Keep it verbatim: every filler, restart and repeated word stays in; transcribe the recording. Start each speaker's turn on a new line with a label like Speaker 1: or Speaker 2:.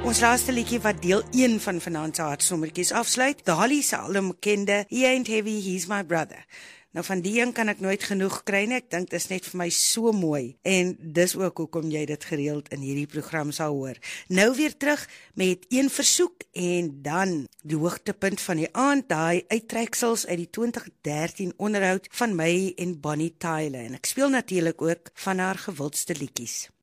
Speaker 1: Ons laaste liedjie wat deel een van vanaand se hartsnommertjies afsluit, Dali se alomkende He Ain't Heavy, He's My Brother. Nou van die een kan ek nooit genoeg kry nie, ek dink dit is net vir my so mooi, en dis ook hoekom jy dit gereeld in hierdie program sal hoor. Nou weer terug met een versoek, en dan die hoogtepunt van die aand, daai uittreksels uit die twintig dertien onderhoud van my en Bonnie Tyler, en ek speel natuurlik ook van haar gewildste liedjies.